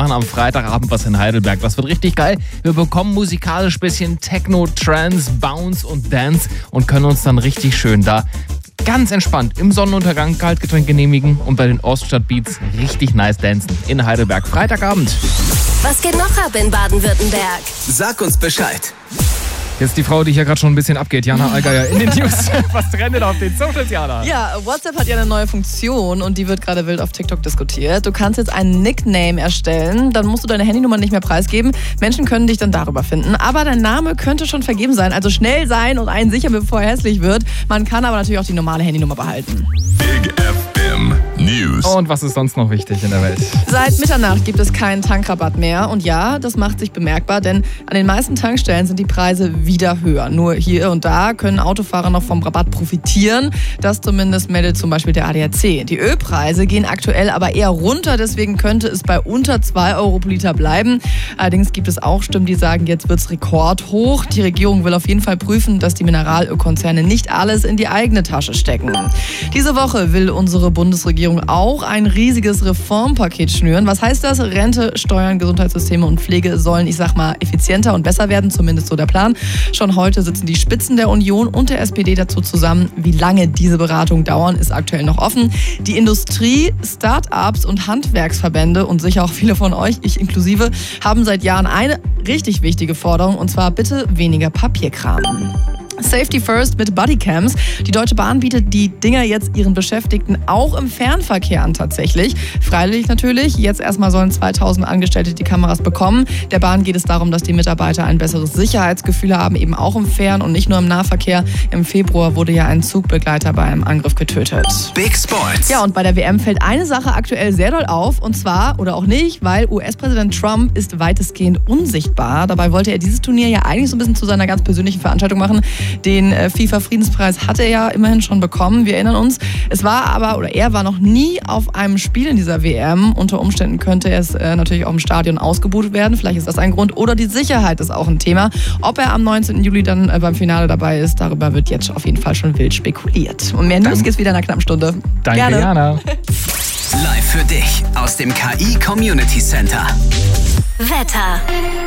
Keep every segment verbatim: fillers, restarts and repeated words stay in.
machen am Freitagabend was in Heidelberg. Das wird richtig geil. Wir bekommen musikalisch bisschen Techno, Trance, Bounce und Dance und können uns dann richtig schön da ganz entspannt im Sonnenuntergang Kaltgetränk genehmigen und bei den Oststadt-Beats richtig nice dancen in Heidelberg. Freitagabend. Was geht noch ab in Baden-Württemberg? Sag uns Bescheid. Jetzt die Frau, die hier gerade schon ein bisschen abgeht, Jana Allgeier in den News. Was trendet auf den Socials, Jana? Ja, WhatsApp hat ja eine neue Funktion und die wird gerade wild auf TikTok diskutiert. Du kannst jetzt einen Nickname erstellen, dann musst du deine Handynummer nicht mehr preisgeben. Menschen können dich dann darüber finden, aber dein Name könnte schon vergeben sein. Also schnell sein und einen sichern, bevor er hässlich wird. Man kann aber natürlich auch die normale Handynummer behalten. Big F M News. Und was ist sonst noch wichtig in der Welt? Seit Mitternacht gibt es keinen Tankrabatt mehr. Und ja, das macht sich bemerkbar, denn an den meisten Tankstellen sind die Preise wieder höher. Nur hier und da können Autofahrer noch vom Rabatt profitieren. Das zumindest meldet zum Beispiel der A D A C. Die Ölpreise gehen aktuell aber eher runter, deswegen könnte es bei unter zwei Euro pro Liter bleiben. Allerdings gibt es auch Stimmen, die sagen, jetzt wird es rekordhoch. Die Regierung will auf jeden Fall prüfen, dass die Mineralölkonzerne nicht alles in die eigene Tasche stecken. Diese Woche will unsere Bundesregierung auch ein riesiges Reformpaket schnüren. Was heißt das? Rente, Steuern, Gesundheitssysteme und Pflege sollen, ich sag mal, effizienter und besser werden, zumindest so der Plan. Schon heute sitzen die Spitzen der Union und der S P D dazu zusammen. Wie lange diese Beratungen dauern, ist aktuell noch offen. Die Industrie, Start-ups und Handwerksverbände und sicher auch viele von euch, ich inklusive, haben seit Jahren eine richtig wichtige Forderung, und zwar bitte weniger Papierkram. Safety First mit Bodycams. Die Deutsche Bahn bietet die Dinger jetzt ihren Beschäftigten auch im Fernverkehr an tatsächlich. Freiwillig natürlich. Jetzt erstmal sollen zweitausend Angestellte die Kameras bekommen. Der Bahn geht es darum, dass die Mitarbeiter ein besseres Sicherheitsgefühl haben, eben auch im Fern- und nicht nur im Nahverkehr. Im Februar wurde ja ein Zugbegleiter bei einem Angriff getötet. Big Sports. Ja, und bei der W M fällt eine Sache aktuell sehr doll auf, und zwar, oder auch nicht, weil U S-Präsident Trump ist weitestgehend unsichtbar. Dabei wollte er dieses Turnier ja eigentlich so ein bisschen zu seiner ganz persönlichen Veranstaltung machen. Den FIFA-Friedenspreis hat er ja immerhin schon bekommen, wir erinnern uns. Es war aber, oder er war noch nie auf einem Spiel in dieser W M. Unter Umständen könnte es äh, natürlich auch im Stadion ausgebucht werden. Vielleicht ist das ein Grund. Oder die Sicherheit ist auch ein Thema. Ob er am neunzehnten Juli dann äh, beim Finale dabei ist, darüber wird jetzt auf jeden Fall schon wild spekuliert. Und mehr News geht's wieder in einer knappen Stunde. Danke, Gerne. Jana. Live für dich aus dem K I Community Center. Wetter.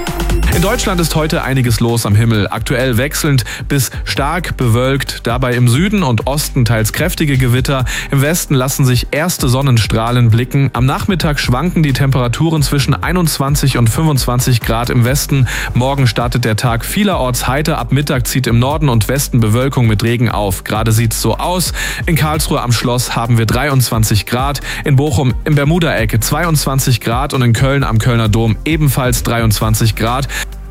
In Deutschland ist heute einiges los am Himmel. Aktuell wechselnd bis stark bewölkt. Dabei im Süden und Osten teils kräftige Gewitter. Im Westen lassen sich erste Sonnenstrahlen blicken. Am Nachmittag schwanken die Temperaturen zwischen einundzwanzig und fünfundzwanzig Grad im Westen. Morgen startet der Tag vielerorts heiter. Ab Mittag zieht im Norden und Westen Bewölkung mit Regen auf. Gerade sieht's so aus. In Karlsruhe am Schloss haben wir dreiundzwanzig Grad. In Bochum im Bermuda-Ecke zweiundzwanzig Grad und in Köln am Kölner Dom ebenfalls dreiundzwanzig Grad.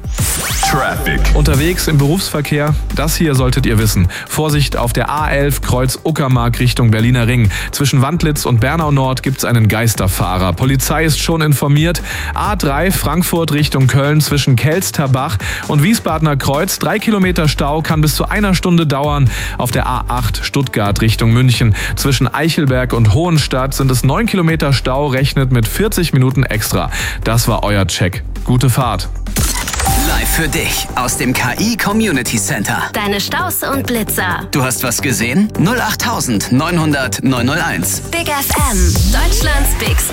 Traffic. Unterwegs im Berufsverkehr, das hier solltet ihr wissen. Vorsicht auf der A elf Kreuz Uckermark Richtung Berliner Ring. Zwischen Wandlitz und Bernau Nord gibt's einen Geisterfahrer. Polizei ist schon informiert. A drei Frankfurt Richtung Köln zwischen Kelsterbach und Wiesbadener Kreuz. Drei Kilometer Stau kann bis zu einer Stunde dauern. Auf der A acht Stuttgart Richtung München zwischen Eichelberg und Hohenstadt sind es neun Kilometer Stau, rechnet mit vierzig Minuten extra. Das war euer Check. Gute Fahrt. Live für dich aus dem K I Community Center. Deine Staus und Blitzer. Du hast was gesehen? null acht neunhundert neunhundert neunhunderteins. Big F M. Deutschlands Big